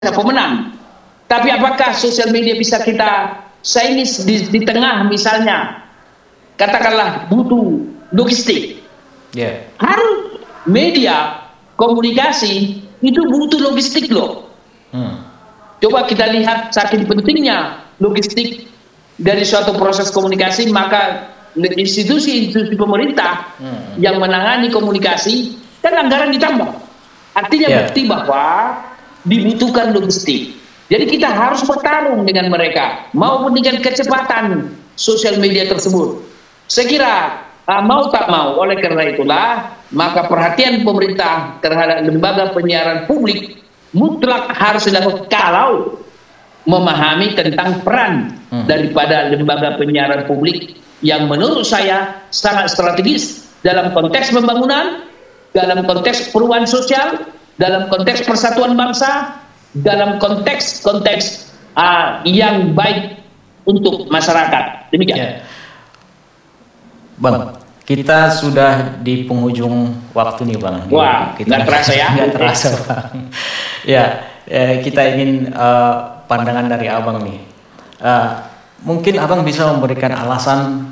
pemenang. Tapi apakah sosial media bisa kita saingi di tengah misalnya, katakanlah butuh logistik. Harus media komunikasi itu butuh logistik loh. Coba kita lihat saking pentingnya logistik dari suatu proses komunikasi, maka institusi-institusi pemerintah yang menangani komunikasi kan anggaran ditambah. Artinya bukti bahwa dibutuhkan logistik. Jadi kita harus bertarung dengan mereka maupun dengan kecepatan sosial media tersebut. Saya kira mau tak mau, oleh karena itulah maka perhatian pemerintah terhadap lembaga penyiaran publik mutlak harus dilakukan kalau memahami tentang peran daripada lembaga penyiaran publik yang menurut saya sangat strategis dalam konteks pembangunan, dalam konteks perubahan sosial, dalam konteks persatuan bangsa, dalam konteks yang baik untuk masyarakat. Demikian. Bang, kita sudah di penghujung waktu nih Bang. Wah, nggak terasa ya? Nggak terasa Bang. Kita ingin pandangan dari Abang nih. Mungkin Abang bisa memberikan alasan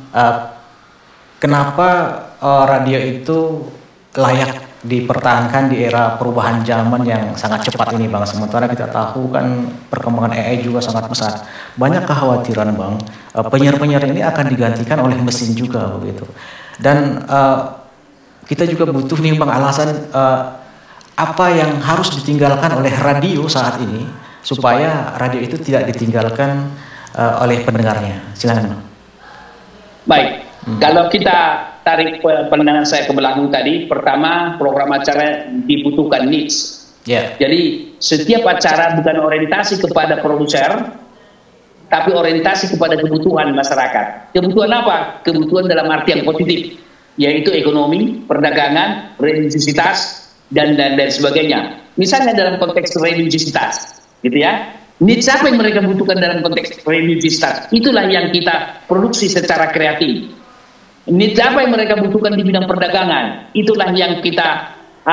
kenapa radio itu layak dipertahankan di era perubahan zaman yang sangat cepat ini Bang. Sementara kita tahu kan perkembangan AI juga sangat pesat. Banyak kekhawatiran Bang, penyiar-penyiar ini akan digantikan oleh mesin juga begitu. Dan kita juga butuh nih Bang alasan apa yang harus ditinggalkan oleh radio saat ini supaya radio itu tidak ditinggalkan oleh pendengarnya. Silakan Bang. Baik, kalau kita tarik pandangan saya ke belakang tadi, pertama program acara dibutuhkan needs. Jadi setiap acara bukan orientasi kepada produser, tapi orientasi kepada kebutuhan masyarakat. Kebutuhan apa? Kebutuhan dalam arti yang positif, yaitu ekonomi, perdagangan, religiusitas, dan sebagainya. Misalnya dalam konteks religiusitas, gitu ya. Needs apa yang mereka butuhkan dalam konteks religiusitas? Itulah yang kita produksi secara kreatif. Needs apa yang mereka butuhkan di bidang perdagangan? Itulah yang kita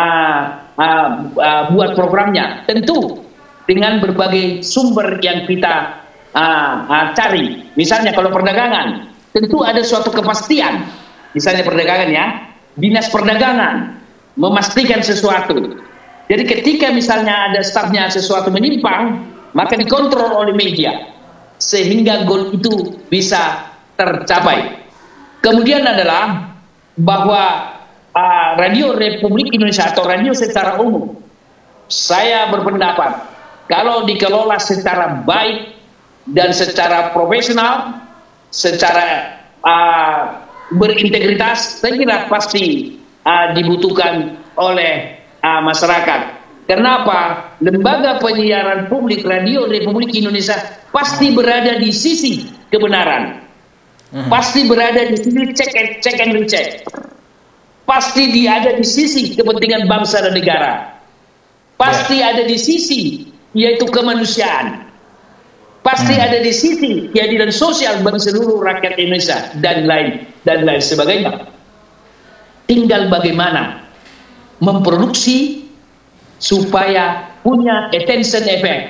buat programnya. Tentu dengan berbagai sumber yang kita cari. Misalnya kalau perdagangan, tentu ada suatu kepastian. Misalnya perdagangan ya, dinas perdagangan memastikan sesuatu. Jadi ketika misalnya ada startnya sesuatu menyimpang, maka dikontrol oleh media sehingga goal itu bisa tercapai. Kemudian adalah bahwa Radio Republik Indonesia atau radio secara umum, saya berpendapat kalau dikelola secara baik dan secara profesional, secara berintegritas, saya kira pasti dibutuhkan oleh masyarakat. Kenapa? Lembaga penyiaran publik Radio Republik Indonesia pasti berada di sisi kebenaran, pasti berada di sisi check and recheck, pasti dia ada di sisi kepentingan bangsa dan negara, pasti ada di sisi yaitu kemanusiaan, pasti ada di sisi keadilan sosial bagi seluruh rakyat Indonesia dan lain sebagainya. Tinggal bagaimana memproduksi supaya punya attention effect,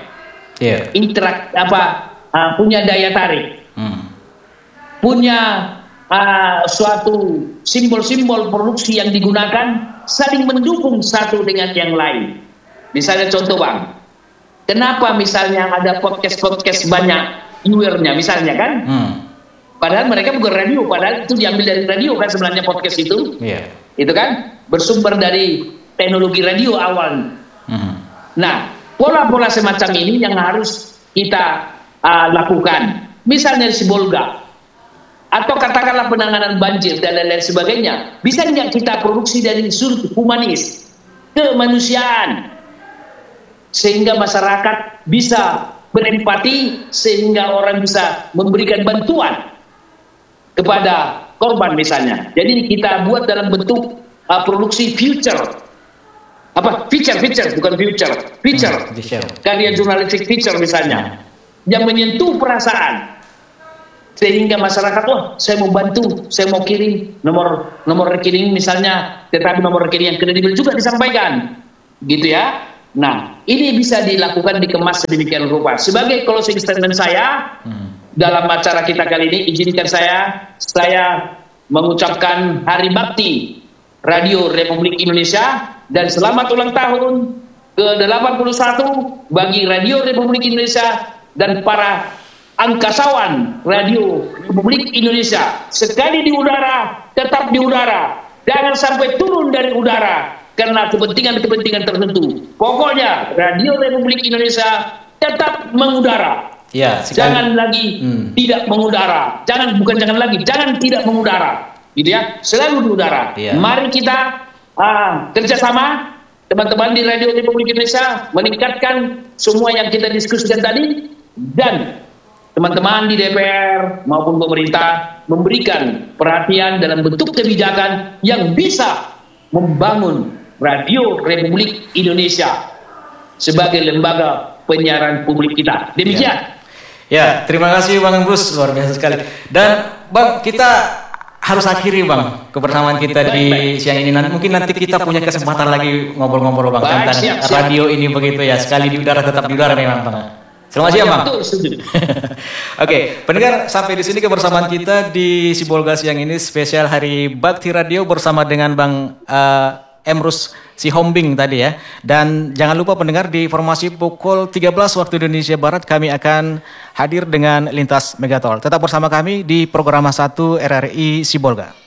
punya daya tarik, punya suatu simbol-simbol produksi yang digunakan saling mendukung satu dengan yang lain. Misalnya contoh Bang, kenapa misalnya ada podcast banyak viewernya misalnya kan? Padahal mereka bukan radio, padahal itu diambil dari radio kan sebenarnya podcast itu. Itu kan bersumber dari teknologi radio awal. Nah, pola-pola semacam ini yang harus kita lakukan. Misalnya sibolga atau katakanlah penanganan banjir dan lain-lain sebagainya. Bisa nggak kita produksi dari sudut humanis, kemanusiaan, sehingga masyarakat bisa berempati, sehingga orang bisa memberikan bantuan kepada korban misalnya. Jadi kita buat dalam bentuk produksi feature, karya jurnalistik feature misalnya, yang menyentuh perasaan, sehingga masyarakat, saya mau bantu, saya mau kirim nomor rekening misalnya, tetapi nomor rekening yang kredibel juga disampaikan, gitu ya. Nah, ini bisa dilakukan, dikemas sedemikian rupa. Sebagai closing statement saya dalam acara kita kali ini, izinkan saya mengucapkan Hari Bakti Radio Republik Indonesia dan selamat ulang tahun ke-81 bagi Radio Republik Indonesia dan para angkasawan Radio Republik Indonesia. Sekali di udara, tetap di udara. Jangan sampai turun dari udara karena kepentingan-kepentingan tertentu. Pokoknya Radio Republik Indonesia tetap mengudara. Ya, jangan lagi tidak mengudara. Jangan tidak mengudara. Gitu ya, selalu di udara. Ya. Mari kita kerjasama teman-teman di Radio Republik Indonesia meningkatkan semua yang kita diskusikan tadi, dan teman-teman di DPR maupun pemerintah memberikan perhatian dalam bentuk kebijakan yang bisa membangun Radio Republik Indonesia sebagai lembaga penyiaran publik kita. Demikian. Ya, terima kasih Bang Emrus, luar biasa sekali. Dan Bang, kita harus akhiri Bang kebersamaan kita di siang ini. Mungkin nanti kita punya kesempatan lagi ngobrol-ngobrol Bang tentang radio ini begitu ya. Sekali di udara tetap di udara memang Bang. Selamat siang Bang. Oke, pendengar, sampai di sini kebersamaan kita di Sibolga siang ini spesial Hari Bakti Radio bersama dengan Bang Emrus Sihombing tadi ya. Dan jangan lupa pendengar, di informasi pukul 13 waktu Indonesia Barat kami akan hadir dengan Lintas Megatol. Tetap bersama kami di program 1 RRI Sibolga.